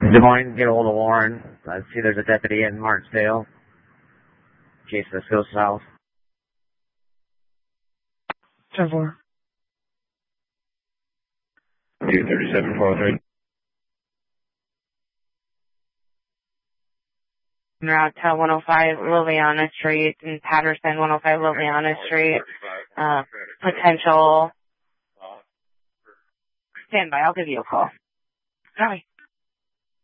Des Moines, get a hold of Warren. I see there's a deputy in Martinsdale. In case this goes south. 10-4. 237-403. Route to 105 Liliana Street in Patterson, 105 Liliana Street. Potential. Stand by, I'll give you a call. Sorry.